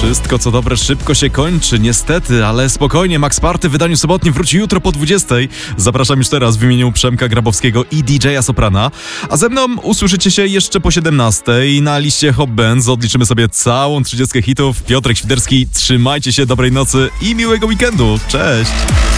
Wszystko co dobre szybko się kończy, niestety, ale spokojnie, Max Party w wydaniu sobotnim wróci jutro po 20. Zapraszam już teraz w imieniu Przemka Grabowskiego i DJ-a Soprana. A ze mną usłyszycie się jeszcze po 17. Na liście Hot Bands odliczymy sobie całą 30 hitów. Piotrek Świderski, trzymajcie się, dobrej nocy i miłego weekendu. Cześć!